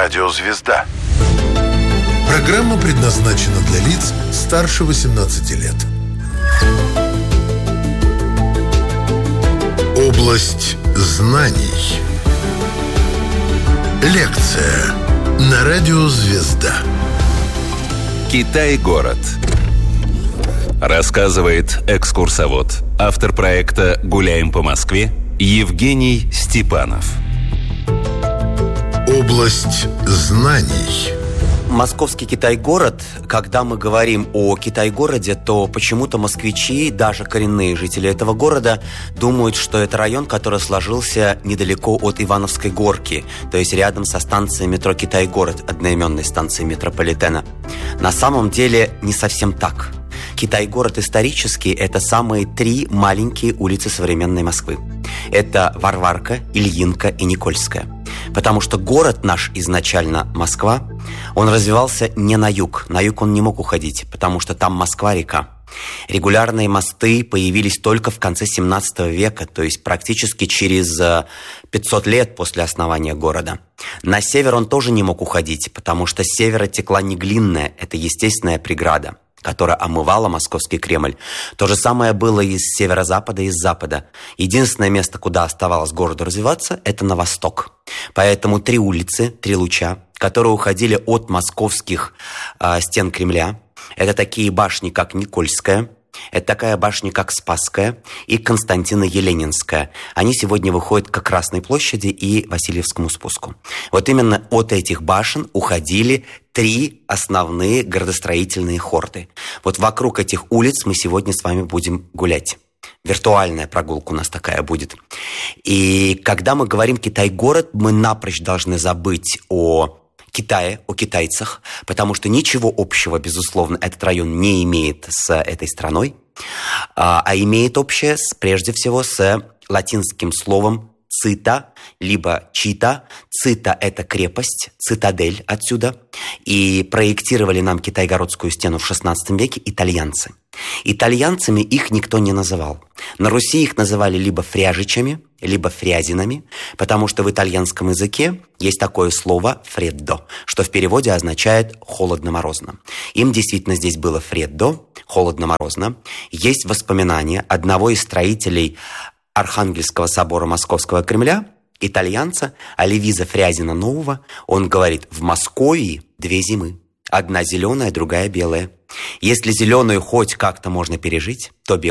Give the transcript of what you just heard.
Радио «Звезда». Программа предназначена для лиц старше 18 лет. Область знаний. Лекция на Радио «Звезда». Китай-город. Рассказывает экскурсовод, автор проекта «Гуляем по Москве» Евгений Степанов. Область знаний. Московский Китай-город, когда мы говорим о Китай-городе, то почему-то москвичи, даже коренные жители этого города, думают, что это район, который сложился недалеко от Ивановской горки, то есть рядом со станцией метро Китай-город, одноименной станцией метрополитена. На самом деле не совсем так. Китай-город исторический – это самые три маленькие улицы современной Москвы. Это Варварка, Ильинка и Никольская. Потому что город наш изначально, Москва, он развивался не на юг. На юг он не мог уходить, потому что там Москва-река. Регулярные мосты появились только в конце 17 века, то есть практически через 500 лет после основания города. На север он тоже не мог уходить, потому что с севера текла Неглинная, это естественная преграда, которая омывала Московский Кремль. То же самое было и с северо-запада, и с запада. Единственное место, куда оставалось городу развиваться, это на восток. Поэтому три улицы, три луча, которые уходили от московских стен Кремля. Это такие башни, как Никольская, это такая башня, как Спасская и Константино-Еленинская. Они сегодня выходят к Красной площади и Васильевскому спуску. Вот именно от этих башен уходили три основные градостроительные хорды. Вот вокруг этих улиц мы сегодня с вами будем гулять. Виртуальная прогулка у нас такая будет. И когда мы говорим «Китай-город», мы напрочь должны забыть о Китае, о китайцах, потому что ничего общего, безусловно, этот район не имеет с этой страной, а имеет общее прежде всего с латинским словом «цита», либо «чита». «Цита» — это крепость, цитадель отсюда. И проектировали нам Китай-городскую стену в XVI веке итальянцы. Итальянцами их никто не называл. На Руси их называли либо фряжичами, либо фрязинами, потому что в итальянском языке есть такое слово «фреддо», что в переводе означает «холодно-морозно». Им действительно здесь было «фреддо», холодно-морозно. Есть воспоминания одного из строителей Архангельского собора Московского Кремля, итальянца Оливиза Фрязина Нового. Он говорит: в Москве две зимы. Одна зеленая, другая белая. Если зеленую хоть как-то можно пережить, то белую